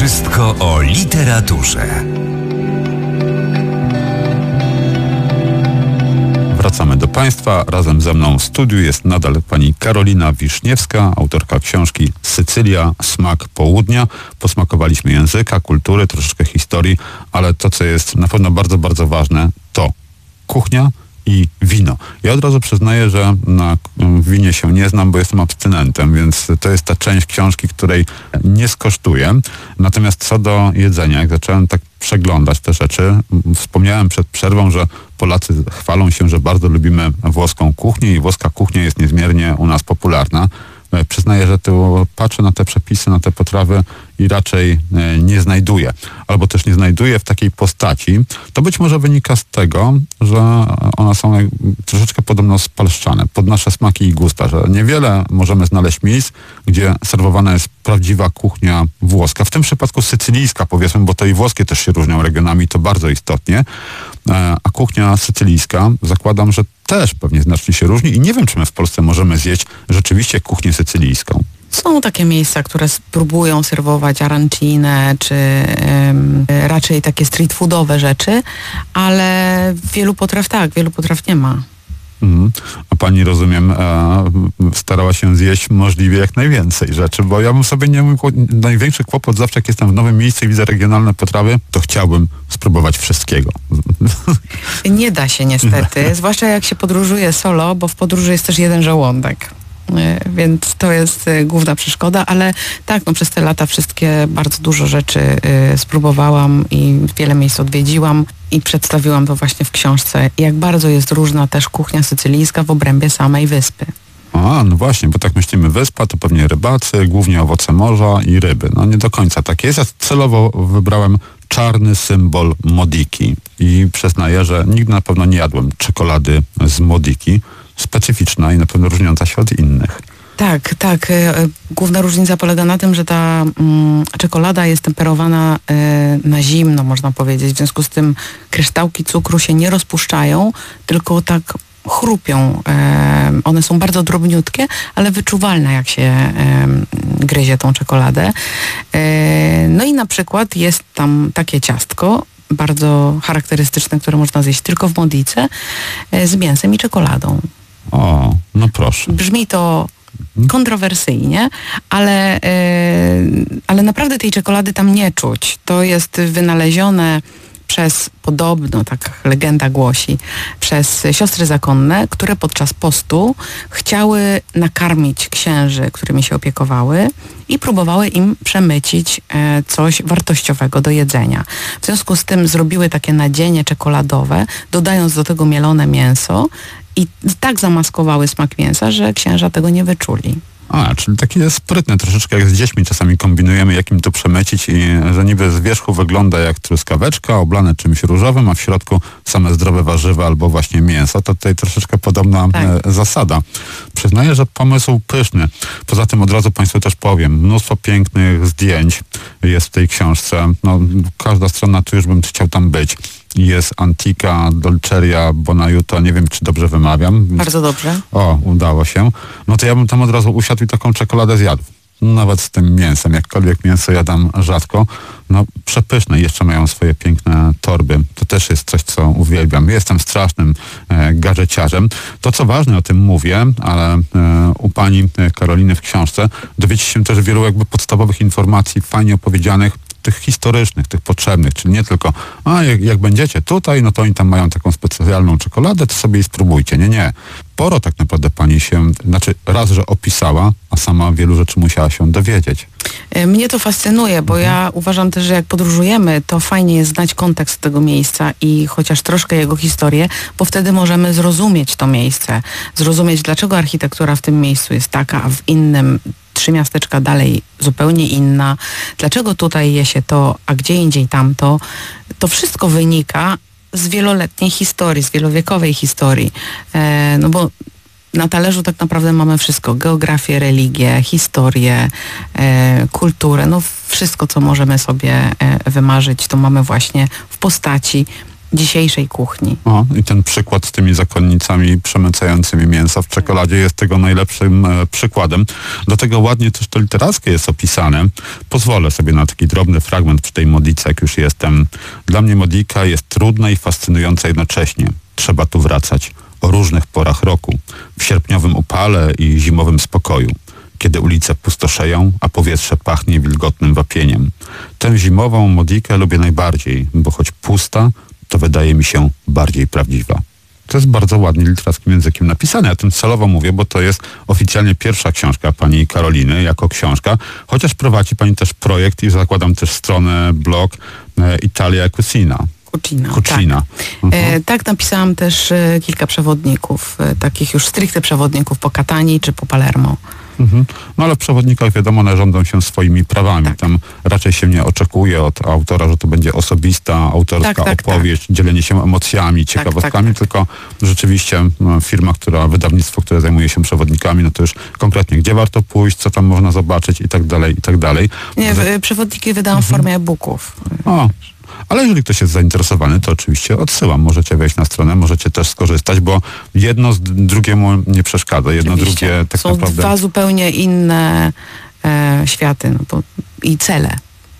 Wszystko o literaturze. Wracamy do Państwa. Razem ze mną w studiu jest nadal pani Karolina Wiszniewska, autorka książki Sycylia, smak południa. Posmakowaliśmy języka, kultury, troszeczkę historii, ale to, co jest na pewno bardzo, bardzo ważne, to kuchnia i wino. Ja od razu przyznaję, że na winie się nie znam, bo jestem abstynentem, więc to jest ta część książki, której nie skosztuję. Natomiast co do jedzenia, jak zacząłem tak przeglądać te rzeczy, wspomniałem przed przerwą, że Polacy chwalą się, że bardzo lubimy włoską kuchnię i włoska kuchnia jest niezmiernie u nas popularna. Przyznaję, że tu patrzę na te przepisy, na te potrawy i raczej nie znajduję. Albo też nie znajduję w takiej postaci. To być może wynika z tego, że one są troszeczkę podobno spalszczane pod nasze smaki i gusta, że niewiele możemy znaleźć miejsc, gdzie serwowana jest prawdziwa kuchnia włoska. W tym przypadku sycylijska, powiedzmy, bo to i włoskie też się różnią regionami, to bardzo istotnie. A kuchnia sycylijska, zakładam, że też pewnie znacznie się różni i nie wiem, czy my w Polsce możemy zjeść rzeczywiście kuchnię sycylijską. Są takie miejsca, które spróbują serwować arancinę, czy raczej takie street foodowe rzeczy, ale wielu potraw nie ma. A pani, rozumiem, starała się zjeść możliwie jak najwięcej rzeczy, bo ja bym sobie największy kłopot zawsze, jak jestem w nowym miejscu i widzę regionalne potrawy, to chciałbym spróbować wszystkiego. Nie da się niestety, zwłaszcza jak się podróżuje solo, bo w podróży jest też jeden żołądek. Więc to jest główna przeszkoda, ale tak, przez te lata bardzo dużo rzeczy spróbowałam i wiele miejsc odwiedziłam i przedstawiłam to właśnie w książce, jak bardzo jest różna też kuchnia sycylijska w obrębie samej wyspy. No właśnie, bo tak myślimy, wyspa to pewnie rybacy, głównie owoce morza i ryby. Nie do końca tak jest. Ja celowo wybrałem czarny symbol Modiki i przyznaję, że nigdy na pewno nie jadłem czekolady z Modiki. Specyficzna i na pewno różniąca się od innych. Tak. Główna różnica polega na tym, że ta czekolada jest temperowana na zimno, można powiedzieć. W związku z tym kryształki cukru się nie rozpuszczają, tylko tak chrupią. One są bardzo drobniutkie, ale wyczuwalne, jak się gryzie tą czekoladę. No i na przykład jest tam takie ciastko, bardzo charakterystyczne, które można zjeść tylko w Modice, z mięsem i czekoladą. No proszę. Brzmi to kontrowersyjnie, ale naprawdę tej czekolady tam nie czuć. To jest wynalezione podobno, tak legenda głosi, przez siostry zakonne, które podczas postu chciały nakarmić księży, którymi się opiekowały i próbowały im przemycić coś wartościowego do jedzenia. W związku z tym zrobiły takie nadzienie czekoladowe, dodając do tego mielone mięso i tak zamaskowały smak mięsa, że księża tego nie wyczuli. Czyli taki jest sprytny, troszeczkę jak z dziećmi czasami kombinujemy, jak im to przemycić i że niby z wierzchu wygląda jak truskaweczka, oblane czymś różowym, a w środku same zdrowe warzywa albo właśnie mięso. To tutaj troszeczkę podobna zasada. Przyznaję, że pomysł pyszny. Poza tym od razu Państwu też powiem, mnóstwo pięknych zdjęć jest w tej książce. Każda strona, tu już bym chciał tam być. Jest Antica, Dolceria, Bonaiuto, nie wiem, czy dobrze wymawiam. Bardzo dobrze. Udało się. To ja bym tam od razu usiadł i taką czekoladę zjadł. Nawet z tym mięsem, jakkolwiek mięso jadam rzadko. Przepyszne. Jeszcze mają swoje piękne torby. To też jest coś, co uwielbiam. Jestem strasznym gadżeciarzem. To, co ważne, o tym mówię, ale u pani Karoliny w książce dowiecie się też wielu podstawowych informacji, fajnie opowiedzianych, tych historycznych, tych potrzebnych, czyli nie tylko jak będziecie tutaj, to oni tam mają taką specjalną czekoladę, to sobie jej spróbujcie. Nie. Sporo tak naprawdę pani się, raz, że opisała, a sama wielu rzeczy musiała się dowiedzieć. Mnie to fascynuje, bo ja uważam też, że jak podróżujemy, to fajnie jest znać kontekst tego miejsca i chociaż troszkę jego historię, bo wtedy możemy zrozumieć to miejsce, zrozumieć, dlaczego architektura w tym miejscu jest taka, a w innym 3 miasteczka dalej zupełnie inna, dlaczego tutaj je się to, a gdzie indziej tamto. To wszystko wynika z wieloletniej historii, z wielowiekowej historii. Bo na talerzu tak naprawdę mamy wszystko. Geografię, religię, historię, kulturę. Wszystko, co możemy sobie wymarzyć, to mamy właśnie w postaci dzisiejszej kuchni. O, i ten przykład z tymi zakonnicami przemycającymi mięso w czekoladzie jest tego najlepszym przykładem. Do tego ładnie też to literackie jest opisane. Pozwolę sobie na taki drobny fragment przy tej modlice, jak już jestem. Dla mnie modlika jest trudna i fascynująca jednocześnie. Trzeba tu wracać. O różnych porach roku. W sierpniowym upale i zimowym spokoju. Kiedy ulice pustoszeją, a powietrze pachnie wilgotnym wapieniem. Tę zimową modlikę lubię najbardziej, bo choć pusta, to wydaje mi się bardziej prawdziwa. To jest bardzo ładnie literackim językiem napisane. Ja tym celowo mówię, bo to jest oficjalnie pierwsza książka pani Karoliny jako książka, chociaż prowadzi pani też projekt i zakładam też stronę, blog Italia Cucina. Cucina. Tak. Tak, napisałam też kilka przewodników, takich już stricte przewodników po Katanii czy po Palermo. No ale w przewodnikach wiadomo, one rządzą się swoimi prawami. Tak. Tam raczej się nie oczekuje od autora, że to będzie osobista, autorska opowieść, dzielenie się emocjami, ciekawostkami, tylko rzeczywiście wydawnictwo, które zajmuje się przewodnikami, no to już konkretnie, gdzie warto pójść, co tam można zobaczyć i tak dalej, i tak dalej. Nie, przewodniki wydałam w formie e-booków. Ale jeżeli ktoś jest zainteresowany, to oczywiście odsyłam. Możecie wejść na stronę, możecie też skorzystać, bo jedno drugiemu nie przeszkadza. Jedno oczywiście. Drugie tak są naprawdę... dwa zupełnie inne światy i cele.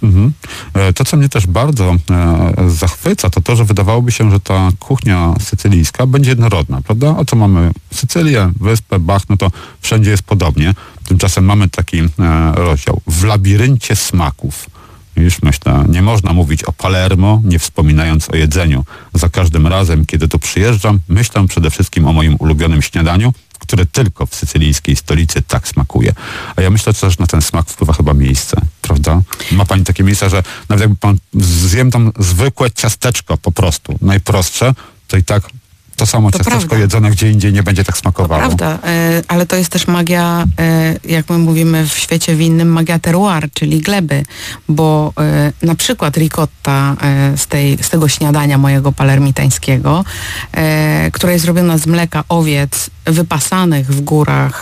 To, co mnie też bardzo zachwyca, to to, że wydawałoby się, że ta kuchnia sycylijska będzie jednorodna, prawda? Oto mamy Sycylię, wyspę, Bach, no to wszędzie jest podobnie. Tymczasem mamy taki rozdział w labiryncie smaków. Już myślę, nie można mówić o Palermo, nie wspominając o jedzeniu. Za każdym razem, kiedy tu przyjeżdżam, myślę przede wszystkim o moim ulubionym śniadaniu, które tylko w sycylijskiej stolicy tak smakuje. A ja myślę, że też na ten smak wpływa chyba miejsce, prawda? Ma pani takie miejsca, że nawet jakby pan zjem tam zwykłe ciasteczko po prostu, najprostsze, to i tak to samo ciasteczko jedzone gdzie indziej nie będzie tak smakowało. To prawda, ale to jest też magia, jak my mówimy w świecie winnym, magia terroir, czyli gleby, bo na przykład ricotta z tego śniadania mojego palermitańskiego, która jest zrobiona z mleka owiec wypasanych w górach,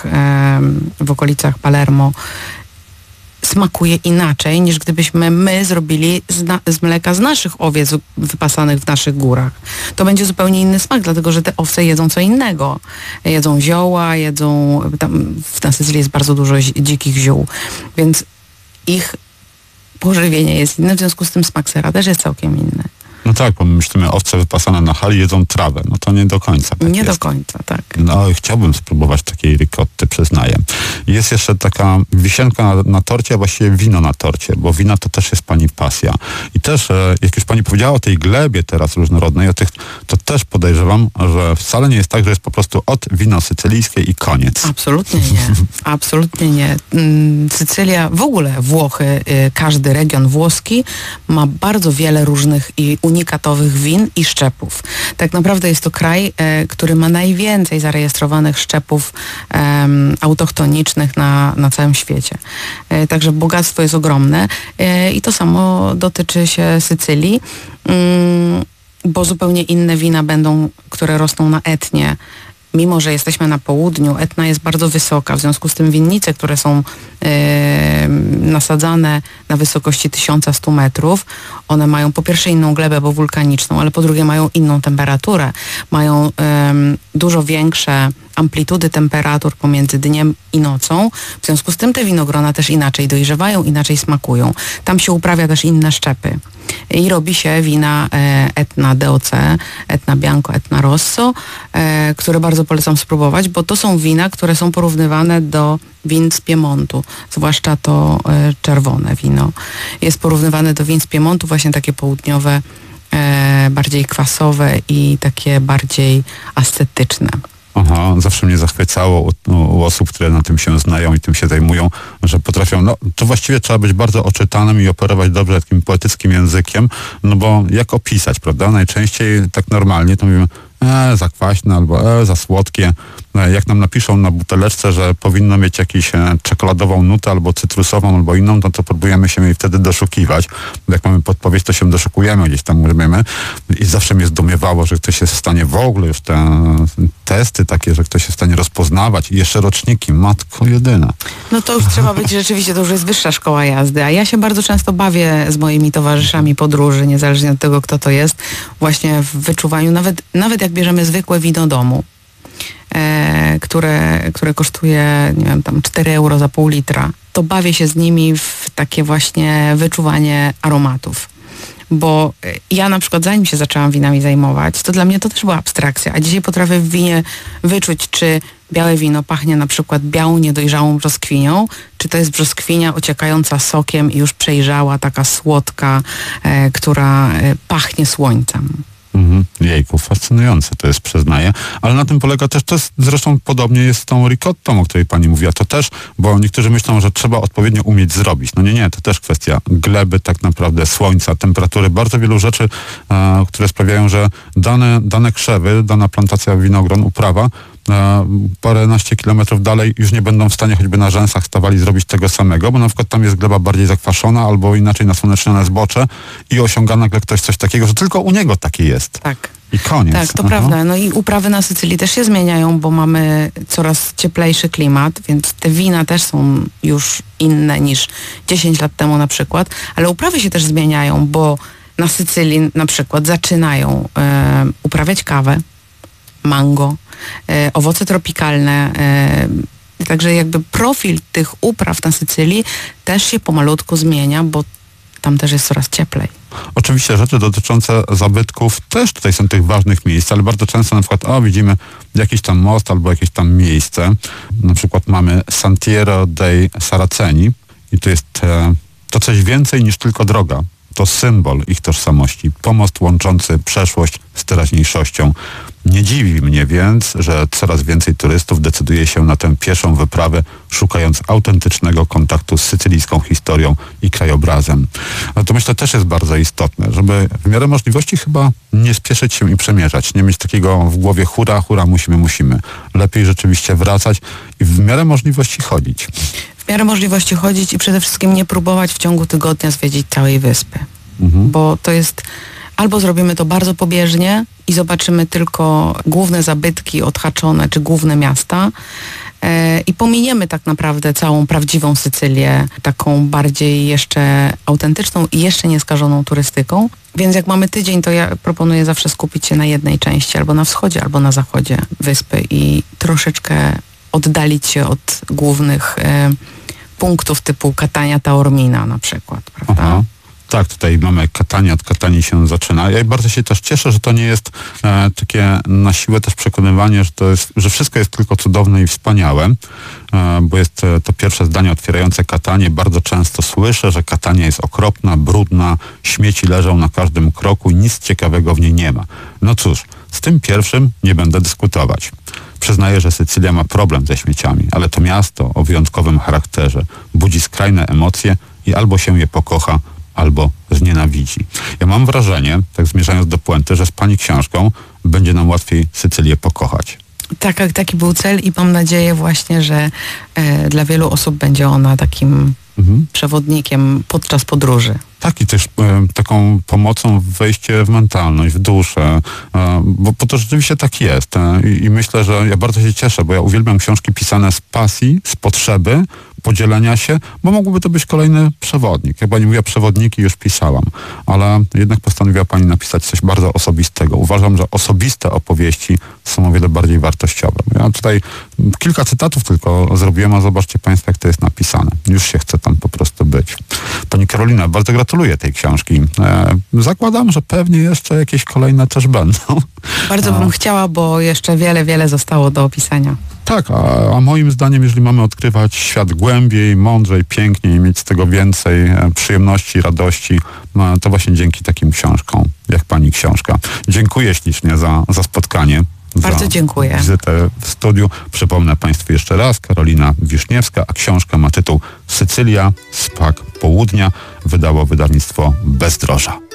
w okolicach Palermo, smakuje inaczej, niż gdybyśmy my zrobili z mleka z naszych owiec wypasanych w naszych górach. To będzie zupełnie inny smak, dlatego że te owce jedzą co innego. Jedzą zioła, na Sycylii jest bardzo dużo dzikich ziół, więc ich pożywienie jest inne, w związku z tym smak sera też jest całkiem inny. No tak, bo myślimy, owce wypasane na hali jedzą trawę. No to nie do końca. Tak nie jest. Do końca, tak. No chciałbym spróbować takiej ricotty, przyznaję. Jest jeszcze taka wisienka na torcie, a właściwie wino na torcie, bo wina to też jest pani pasja. I też, jak już pani powiedziała o tej glebie teraz różnorodnej, to też podejrzewam, że wcale nie jest tak, że jest po prostu od wino sycylijskie i koniec. Absolutnie nie. Absolutnie nie. Sycylia, w ogóle Włochy, każdy region włoski ma bardzo wiele różnych i unikatowych win i szczepów. Tak naprawdę jest to kraj, który ma najwięcej zarejestrowanych szczepów autochtonicznych na całym świecie. Także bogactwo jest ogromne i to samo dotyczy się Sycylii, bo zupełnie inne wina będą, które rosną na Etnie. Mimo że jesteśmy na południu, Etna jest bardzo wysoka, w związku z tym winnice, które są nasadzane na wysokości 1100 metrów, one mają po pierwsze inną glebę, bo wulkaniczną, ale po drugie mają inną temperaturę. Mają dużo większe amplitudy temperatur pomiędzy dniem i nocą. W związku z tym te winogrona też inaczej dojrzewają, inaczej smakują. Tam się uprawia też inne szczepy. I robi się wina Etna DOC, Etna Bianco, Etna Rosso, które bardzo polecam spróbować, bo to są wina, które są porównywane do win z Piemontu, zwłaszcza to czerwone wino. Jest porównywane do win z Piemontu, właśnie takie południowe, bardziej kwasowe i takie bardziej ascetyczne. Aha, zawsze mnie zachwycało u osób, które na tym się znają i tym się zajmują, że potrafią, no to właściwie trzeba być bardzo oczytanym i operować dobrze takim poetyckim językiem, no bo jak opisać, prawda? Najczęściej tak normalnie to mówimy za kwaśne albo za słodkie. Jak nam napiszą na buteleczce, że powinno mieć jakąś czekoladową nutę albo cytrusową albo inną, to próbujemy się jej wtedy doszukiwać. Jak mamy podpowiedź, to się doszukujemy, gdzieś tam mówimy i zawsze mnie zdumiewało, że ktoś jest w stanie w ogóle już testy takie, że ktoś jest w stanie rozpoznawać i jeszcze roczniki, matko jedyna. No to już trzeba być rzeczywiście, to już jest wyższa szkoła jazdy, a ja się bardzo często bawię z moimi towarzyszami podróży, niezależnie od tego, kto to jest, właśnie w wyczuwaniu, nawet jak bierzemy zwykłe wino domu, które kosztuje, nie wiem, tam 4 euro za pół litra, to bawię się z nimi w takie właśnie wyczuwanie aromatów. Bo ja na przykład zanim się zaczęłam winami zajmować, to dla mnie to też była abstrakcja, a dzisiaj potrafię w winie wyczuć, czy białe wino pachnie na przykład białą, niedojrzałą brzoskwinią, czy to jest brzoskwinia ociekająca sokiem i już przejrzała, taka słodka, która pachnie słońcem. Jejku, fascynujące to jest, przyznaję. Ale na tym polega też, to jest, zresztą podobnie jest z tą ricottą, o której pani mówiła, to też, bo niektórzy myślą, że trzeba odpowiednio umieć zrobić. No nie, to też kwestia gleby, tak naprawdę słońca, temperatury, bardzo wielu rzeczy, które sprawiają, że dane krzewy, dana plantacja winogron, uprawa, paręnaście kilometrów dalej już nie będą w stanie choćby na rzęsach stawali zrobić tego samego, bo na przykład tam jest gleba bardziej zakwaszona albo inaczej nasłonecznione zbocze i osiąga nagle ktoś coś takiego, że tylko u niego takie jest. Tak. I koniec. Tak, to prawda. No i uprawy na Sycylii też się zmieniają, bo mamy coraz cieplejszy klimat, więc te wina też są już inne niż 10 lat temu na przykład, ale uprawy się też zmieniają, bo na Sycylii na przykład zaczynają uprawiać kawę, mango, owoce tropikalne. Także jakby profil tych upraw na Sycylii też się pomalutku zmienia, bo tam też jest coraz cieplej. Oczywiście rzeczy dotyczące zabytków też tutaj są tych ważnych miejsc, ale bardzo często na przykład widzimy jakiś tam most albo jakieś tam miejsce. Na przykład mamy Sentiero dei Saraceni i to jest to coś więcej niż tylko droga. To symbol ich tożsamości, pomost łączący przeszłość z teraźniejszością. Nie dziwi mnie więc, że coraz więcej turystów decyduje się na tę pieszą wyprawę, szukając autentycznego kontaktu z sycylijską historią i krajobrazem. No to myślę też jest bardzo istotne, żeby w miarę możliwości chyba nie spieszyć się i przemierzać, nie mieć takiego w głowie hura, musimy. Lepiej rzeczywiście wracać i w miarę możliwości chodzić. W miarę możliwości chodzić i przede wszystkim nie próbować w ciągu tygodnia zwiedzić całej wyspy. Bo to jest, albo zrobimy to bardzo pobieżnie i zobaczymy tylko główne zabytki odhaczone, czy główne miasta i pominiemy tak naprawdę całą prawdziwą Sycylię, taką bardziej jeszcze autentyczną i jeszcze nieskażoną turystyką. Więc jak mamy tydzień, to ja proponuję zawsze skupić się na jednej części, albo na wschodzie, albo na zachodzie wyspy i troszeczkę oddalić się od głównych punktów typu Catania, Taormina na przykład, prawda? Aha. Tak, tutaj mamy Catania, od Catanii się zaczyna. Ja bardzo się też cieszę, że to nie jest takie na siłę też przekonywanie, że wszystko jest tylko cudowne i wspaniałe, bo jest to pierwsze zdanie otwierające Catanię. Bardzo często słyszę, że Catania jest okropna, brudna, śmieci leżą na każdym kroku i nic ciekawego w niej nie ma. No cóż, z tym pierwszym nie będę dyskutować. Przyznaję, że Sycylia ma problem ze śmieciami, ale to miasto o wyjątkowym charakterze budzi skrajne emocje i albo się je pokocha, albo znienawidzi. Ja mam wrażenie, tak zmierzając do puenty, że z pani książką będzie nam łatwiej Sycylię pokochać. Tak, taki był cel i mam nadzieję właśnie, że dla wielu osób będzie ona takim przewodnikiem podczas podróży. Tak, i też taką pomocą w wejście w mentalność, w duszę, bo to rzeczywiście tak jest. I myślę, że ja bardzo się cieszę, bo ja uwielbiam książki pisane z pasji, z potrzeby, podzielenia się, bo mógłby to być kolejny przewodnik. Jak pani mówiła, przewodniki już pisałam, ale jednak postanowiła pani napisać coś bardzo osobistego. Uważam, że osobiste opowieści są o wiele bardziej wartościowe. Ja tutaj kilka cytatów tylko zrobiłem, a zobaczcie państwo, jak to jest napisane. Już się chce tam po prostu być. Pani Karolina, bardzo gratuluję tej książki. Zakładam, że pewnie jeszcze jakieś kolejne też będą. Bardzo bym chciała, bo jeszcze wiele zostało do opisania. Tak, a moim zdaniem, jeżeli mamy odkrywać świat głębiej, mądrzej, piękniej, mieć z tego więcej przyjemności, radości, to właśnie dzięki takim książkom, jak pani książka. Dziękuję ślicznie za spotkanie. Bardzo dziękuję. Wizytę w studiu. Przypomnę państwu jeszcze raz, Karolina Wiszniewska, a książka ma tytuł Sycylia, smak południa. Wydało wydawnictwo Bezdroża.